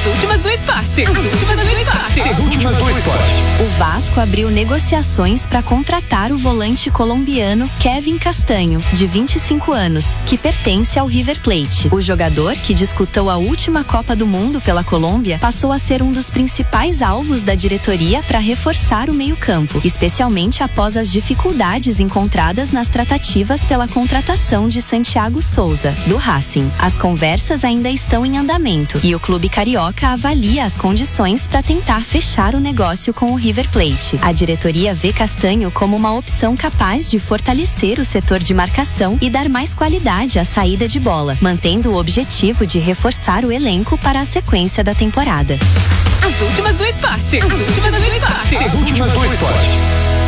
As últimas do esporte. As últimas do esporte. As últimas do esporte. O Vasco abriu negociações para contratar o volante colombiano Kevin Castanho, de 25 anos, que pertence ao River Plate. O jogador, que disputou a última Copa do Mundo pela Colômbia, passou a ser um dos principais alvos da diretoria para reforçar o meio-campo, especialmente após as dificuldades encontradas nas tratativas pela contratação de Santiago Souza, do Racing. As conversas ainda estão em andamento e o clube carioca avalia as condições para tentar fechar o negócio com o River Plate. A diretoria vê Castanho como uma opção capaz de fortalecer o setor de marcação e dar mais qualidade à saída de bola, mantendo o objetivo de reforçar o elenco para a sequência da temporada. As últimas do esporte. As últimas do esporte. As últimas do esporte.